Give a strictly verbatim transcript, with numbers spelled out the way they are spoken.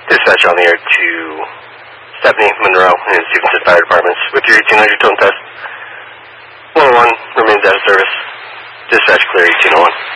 Dispatch on the air to Stephanie Monroe and Stevenson Fire Departments with your eighteen hundred tone test. one oh one remains out of service. Dispatch clear eighteen oh one.